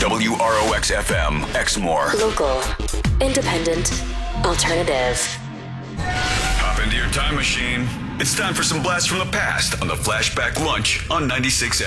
WROX FM, Exmoor. Local, independent, alternative. Hop into your time machine. It's time for some blasts from the past on the Flashback Lunch on 96